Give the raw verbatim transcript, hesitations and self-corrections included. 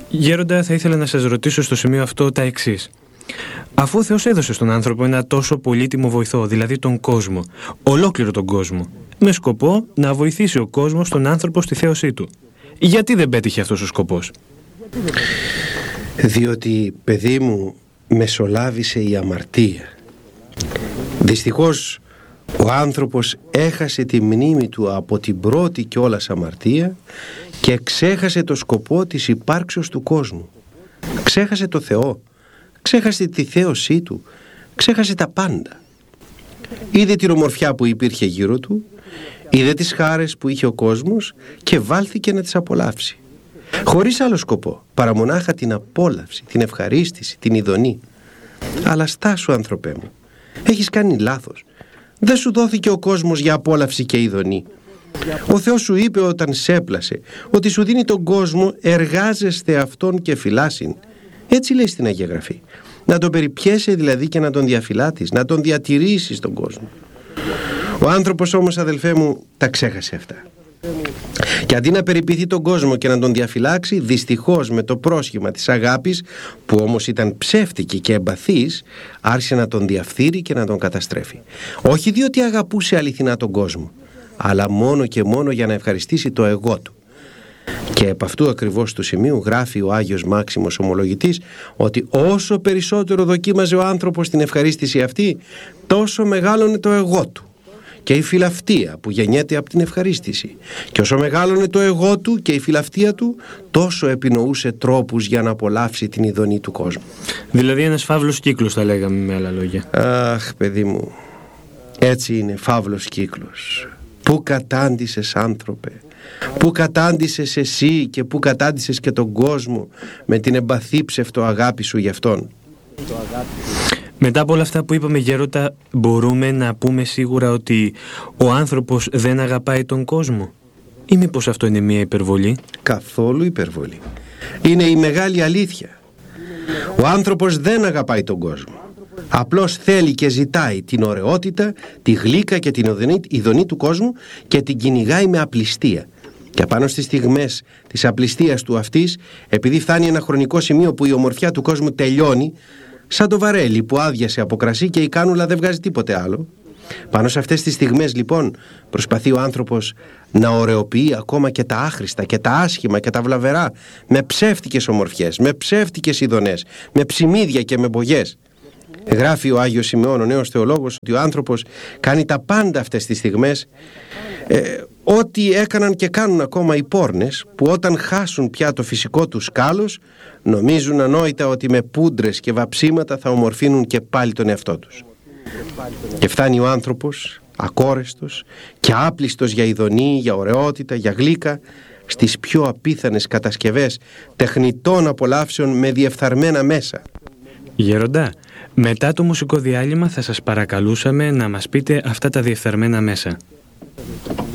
Γέροντα, θα ήθελα να σας ρωτήσω στο σημείο αυτό τα εξής. Αφού ο Θεός έδωσε στον άνθρωπο ένα τόσο πολύτιμο βοηθό, δηλαδή τον κόσμο, ολόκληρο τον κόσμο, με σκοπό να βοηθήσει ο κόσμος τον άνθρωπο στη θέωσή του, γιατί δεν πέτυχε αυτός ο σκοπός? Διότι, παιδί μου, μεσολάβησε η αμαρτία. Δυστυχώς ο άνθρωπος έχασε τη μνήμη του από την πρώτη κιόλας αμαρτία και ξέχασε το σκοπό της υπάρξεως του κόσμου. Ξέχασε το Θεό, ξέχασε τη θέωσή του, ξέχασε τα πάντα. Είδε την ομορφιά που υπήρχε γύρω του, είδε τις χάρες που είχε ο κόσμος και βάλθηκε να τις απολαύσει, χωρίς άλλο σκοπό παρά μονάχα την απόλαυση, την ευχαρίστηση, την ειδονή. Αλλά στάσου, άνθρωπέ μου, έχεις κάνει λάθος. Δεν σου δόθηκε ο κόσμος για απόλαυση και ειδονή. Ο Θεός σου είπε όταν σε έπλασε ότι σου δίνει τον κόσμο, εργάζεστε αυτόν και φυλάσσιν. Έτσι λέει στην Αγία Γραφή. Να τον περιπιέσαι δηλαδή και να τον διαφυλάτεις, να τον διατηρήσεις τον κόσμο. Ο άνθρωπος όμως, αδελφέ μου, τα ξέχασε αυτά. Και αντί να περιποιηθεί τον κόσμο και να τον διαφυλάξει, δυστυχώς με το πρόσχημα της αγάπης, που όμως ήταν ψεύτικη και εμπαθής, άρχισε να τον διαφθείρει και να τον καταστρέφει. Όχι διότι αγαπούσε αληθινά τον κόσμο, αλλά μόνο και μόνο για να ευχαριστήσει το εγώ του. Και επ' αυτού ακριβώς του σημείου γράφει ο Άγιος Μάξιμος Ομολογητής ότι όσο περισσότερο δοκίμαζε ο άνθρωπος την ευχαρίστηση αυτή, τόσο μεγάλωνε το εγώ του και η φιλαυτία που γεννιέται από την ευχαρίστηση. Και όσο μεγάλωνε το εγώ του και η φιλαυτία του, τόσο επινοούσε τρόπους για να απολαύσει την ειδονή του κόσμου. Δηλαδή ένας φαύλος κύκλος, θα λέγαμε με άλλα λόγια. Αχ, παιδί μου, έτσι είναι, φαύλος κύκλος. Πού κατάντησες, άνθρωπε, πού κατάντησες εσύ και πού κατάντησες και τον κόσμο με την εμπαθή ψευτο αγάπη σου γι' αυτόν. Μετά από όλα αυτά που είπαμε, γέροντα, μπορούμε να πούμε σίγουρα ότι ο άνθρωπος δεν αγαπάει τον κόσμο? Ή μήπως αυτό είναι μια υπερβολή? Καθόλου υπερβολή. Είναι η μεγάλη αλήθεια. Ο άνθρωπος δεν αγαπάει τον κόσμο. Απλώς θέλει και ζητάει την ωραιότητα, τη γλύκα και την ειδονή του κόσμου και την κυνηγάει με απληστία. Και πάνω στις στιγμές της απληστίας του αυτής, επειδή φτάνει ένα χρονικό σημείο που η ομορφιά του κόσμου τελειώνει, σαν το βαρέλι που άδειασε από κρασί και η κάνουλα δεν βγάζει τίποτε άλλο, πάνω σε αυτές τις στιγμές λοιπόν προσπαθεί ο άνθρωπος να ωρεοποιεί ακόμα και τα άχρηστα και τα άσχημα και τα βλαβερά με ψεύτικες ομορφιές, με ψεύτικες ειδονές, με ψημίδια και με μπογιές. Γράφει ο Άγιος Σημεών, ο νέος θεολόγος, ότι ο άνθρωπος κάνει τα πάντα αυτές τις στιγμές, ε, ό,τι έκαναν και κάνουν ακόμα οι πόρνες, που όταν χάσουν πια το φυσικό τους σκάλος, νομίζουν ανόητα ότι με πούντρες και βαψίματα θα ομορφύνουν και πάλι τον εαυτό τους. Και φτάνει ο άνθρωπος, ακόρεστος και άπλιστος για ειδονή, για ωραιότητα, για γλύκα, στις πιο απίθανες κατασκευές τεχνητών απολαύσεων με διεφθαρμένα μέσα. Γέροντα, μετά το μουσικό διάλειμμα θα σας παρακαλούσαμε να μας πείτε αυτά τα διεφθαρμένα μέσα.